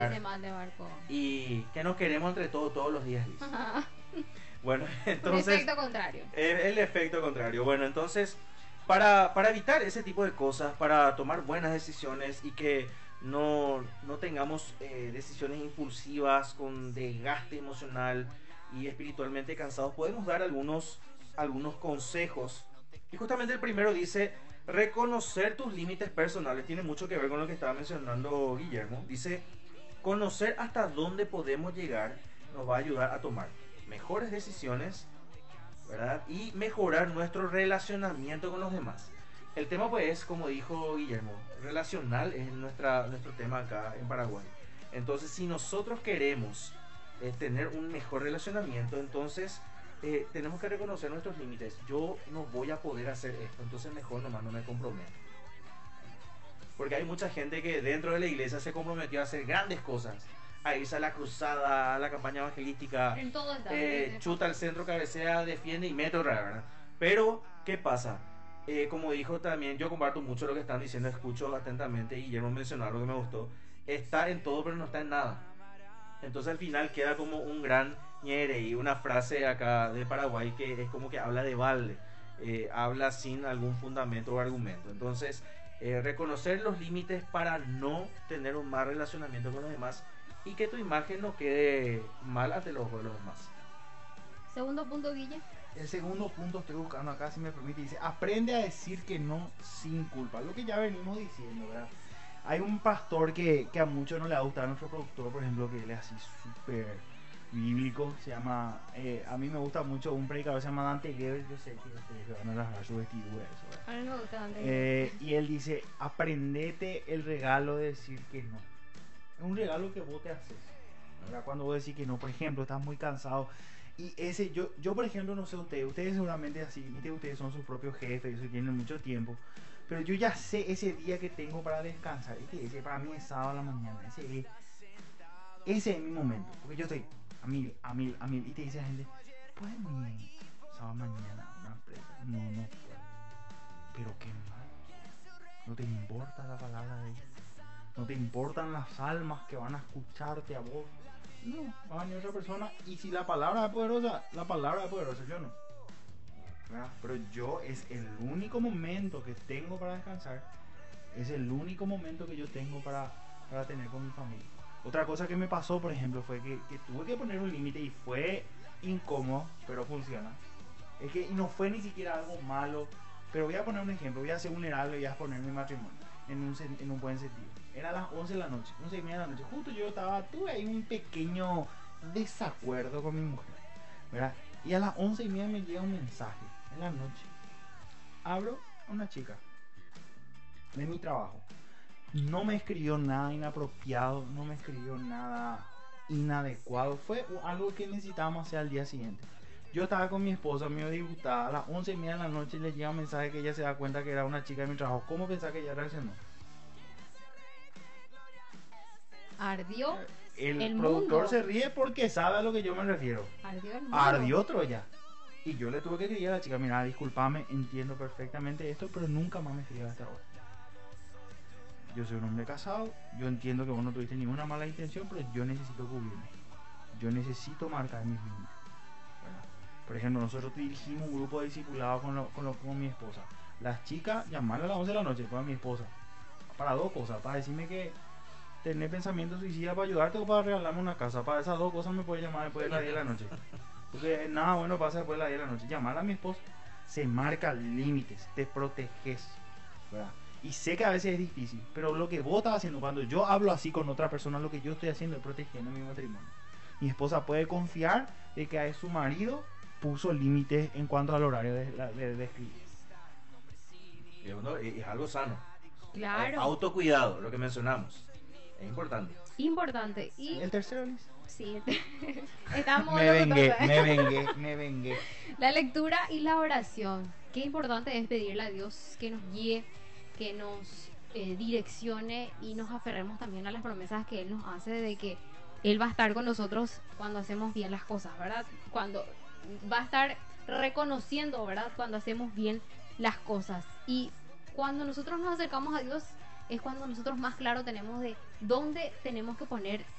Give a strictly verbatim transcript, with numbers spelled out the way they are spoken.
Ese mal de barco. y que nos queremos entre todos todos los días, Liz. Bueno, Un entonces efecto contrario. el, el efecto contrario. Bueno, entonces para, para evitar ese tipo de cosas, para tomar buenas decisiones y que no, no tengamos eh, decisiones impulsivas con desgaste emocional y espiritualmente cansados, podemos dar algunos, algunos consejos. Y justamente el primero dice, reconocer tus límites personales. Tiene mucho que ver con lo que estaba mencionando Guillermo. Dice, conocer hasta dónde podemos llegar nos va a ayudar a tomar mejores decisiones, ¿verdad? Y mejorar nuestro relacionamiento con los demás. El tema pues, como dijo Guillermo, relacional es nuestra, nuestro tema acá en Paraguay. Entonces, si nosotros queremos eh, tener un mejor relacionamiento, entonces eh, tenemos que reconocer nuestros límites. Yo no voy a poder hacer esto, entonces mejor nomás no me comprometo. Porque hay mucha gente que dentro de la iglesia se comprometió a hacer grandes cosas. A irse a la cruzada, a la campaña evangelística, En todo está. eh, chuta al centro, cabecea, defiende y mete otra, ¿verdad? Pero, ¿qué pasa? Eh, como dijo también, yo comparto mucho lo que están diciendo, escucho atentamente y Guillermo mencionó algo que me gustó. Está en todo, pero no está en nada. Entonces al final queda como un gran ñere y una frase acá de Paraguay que es como que habla de balde, eh, habla sin algún fundamento o argumento. Entonces, eh, reconocer los límites para no tener un mal relacionamiento con los demás y que tu imagen no quede mal ante los ojos de los demás. Segundo punto, Guille. El segundo punto estoy buscando acá, si me permite, dice, aprende a decir que no sin culpa. Lo que ya venimos diciendo, ¿verdad? Hay un pastor que, que a muchos no le gusta, a nuestro productor, por ejemplo, que él es así súper bíblico, se llama, eh, a mí me gusta mucho un predicador que se llama Dante Gebel, yo sé que ustedes se van a rasgar su vestidura, eso, ¿verdad? A mí me gusta Dante. Eh, y él dice, aprendete el regalo de decir que no. Es un regalo que vos te haces, ¿verdad? Cuando vos decís que no, por ejemplo, estás muy cansado. Y ese, yo, yo por ejemplo, no sé ustedes, ustedes seguramente así, ¿viste? Ustedes son sus propios jefes, eso tienen mucho tiempo. Pero yo ya sé ese día que tengo para descansar, ¿viste? Ese para mí es sábado a la mañana, ese es, ese es mi momento. Porque yo estoy a mil, a mil, a mil. Y te dice la gente, ¿pueden ir sábado mañana a una empresa? No, no puedo. Pero qué mal. No te importa la palabra de Dios. No te importan las almas que van a escucharte a vos. No, va a venir otra persona. Y si la palabra es poderosa, la palabra es poderosa, yo no. ¿Verdad? Pero yo es el único momento que tengo para descansar. Es el único momento que yo tengo para, para tener con mi familia. Otra cosa que me pasó, por ejemplo, fue que, que tuve que poner un límite y fue incómodo, pero funciona. Es que y no fue ni siquiera algo malo. Pero voy a poner un ejemplo, voy a ser vulnerable y voy a poner mi matrimonio en un, en un buen sentido. Era las once de la noche, once y media de la noche. Justo yo estaba, tuve ahí un pequeño desacuerdo con mi mujer, ¿verdad? Y a las once y media me llega un mensaje en la noche. Abro a una chica de mi trabajo. No me escribió nada inapropiado, no me escribió nada inadecuado. Fue algo que necesitábamos hacer al día siguiente. Yo estaba con mi esposa, medio disgustada, a las once y media de la noche le llega un mensaje que ella se da cuenta que era una chica de mi trabajo. ¿Cómo pensás que ella reaccionó? Ardió El, el productor mundo. se ríe porque sabe a lo que yo me refiero. Ardió el mundo. Ardió Troya. Y yo le tuve que escribir a la chica, mira, discúlpame, entiendo perfectamente esto, pero nunca más me escribas hasta ahora. Yo soy un hombre casado, yo entiendo que vos no tuviste ninguna mala intención, pero yo necesito cubrirme. Yo necesito marcar mis límites. Por ejemplo, nosotros dirigimos un grupo de discipulados con, lo, con, lo, con mi esposa. Las chicas llamarle a las once de la noche con mi esposa. Para dos cosas. Para decirme que tener pensamientos suicidas para ayudarte o para regalarme una casa. Para esas dos cosas me puede llamar después de las diez de la noche. Porque nada bueno pasa después de las diez de la noche. Llamar a mi esposa. Se marca límites. Te proteges. ¿Verdad? Y sé que a veces es difícil. Pero lo que vos estás haciendo cuando yo hablo así con otra persona, lo que yo estoy haciendo es protegiendo mi matrimonio. Mi esposa puede confiar de que a su marido puso límites en cuanto al horario de, de, de escribir. Es, uno, es algo sano. Claro. Autocuidado, lo que mencionamos. Es importante. Importante. Y ¿El tercero, Liz? sí, estamos Me vengué, locos. me vengué, me vengué. La lectura y la oración. Qué importante es pedirle a Dios que nos guíe, que nos eh, direccione y nos aferremos también a las promesas que Él nos hace de que Él va a estar con nosotros cuando hacemos bien las cosas, ¿verdad? Cuando va a estar reconociendo, ¿verdad? Cuando hacemos bien las cosas. Y cuando nosotros nos acercamos a Dios, es cuando nosotros más claro tenemos de dónde tenemos que poner